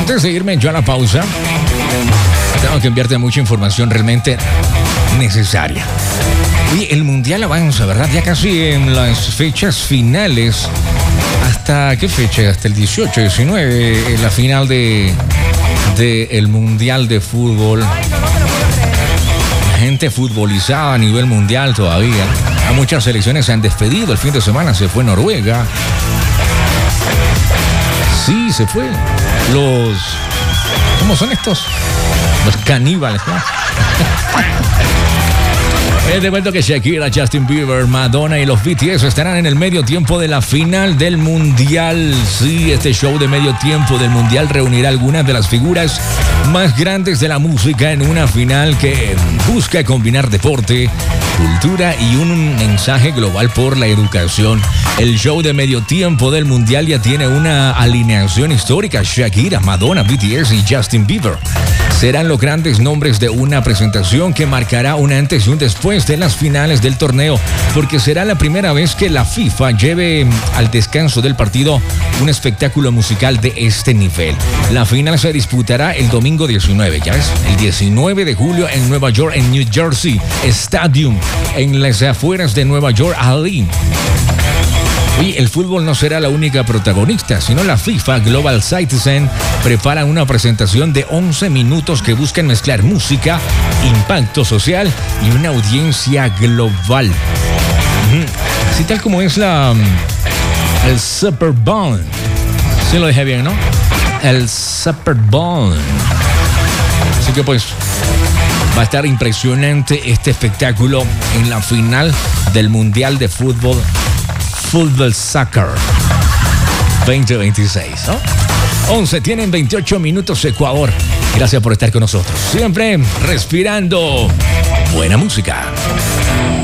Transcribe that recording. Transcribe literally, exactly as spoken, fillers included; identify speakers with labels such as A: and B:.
A: Antes de irme yo a la pausa, tengo que enviarte mucha información realmente necesaria. Y el Mundial avanza, ¿verdad? Ya casi en las fechas finales. ¿Hasta qué fecha? Hasta el dieciocho, diecinueve, en la final de, de el Mundial de Fútbol. Gente futbolizada a nivel mundial todavía. A muchas selecciones se han despedido. El fin de semana se fue Noruega. Sí, se fue. Los... ¿Cómo son estos? Los caníbales, ¿no? Eh, te cuento que Shakira, Justin Bieber, Madonna y los B T S estarán en el medio tiempo de la final del Mundial. Sí, este show de medio tiempo del Mundial reunirá algunas de las figuras más grandes de la música en una final que busca combinar deporte, cultura y un mensaje global por la educación. El show de medio tiempo del Mundial ya tiene una alineación histórica. Shakira, Madonna, B T S y Justin Bieber serán los grandes nombres de una presentación que marcará un antes y un después de las finales del torneo, porque será la primera vez que la FIFA lleve al descanso del partido un espectáculo musical de este nivel. La final se disputará el domingo diecinueve, ya ves, el diecinueve de julio en Nueva York, en New Jersey Stadium, en las afueras de Nueva York, Ali. Y el fútbol no será la única protagonista, sino la FIFA Global Citizen prepara una presentación de once minutos que buscan mezclar música, impacto social y una audiencia global. Así tal como es la el Super Bowl. Sí lo dije bien, ¿no? El Super Bowl. Así que pues va a estar impresionante este espectáculo en la final del Mundial de Fútbol. Fútbol Soccer veinte veintiséis, ¿no? once, tienen veintiocho minutos Ecuador. Gracias por estar con nosotros. Siempre respirando buena música.